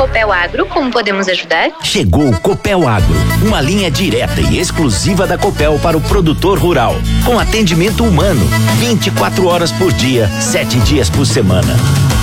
Copel Agro, como podemos ajudar? Chegou o Copel Agro, uma linha direta e exclusiva da Copel para o produtor rural, com atendimento humano, 24 horas por dia, 7 dias por semana.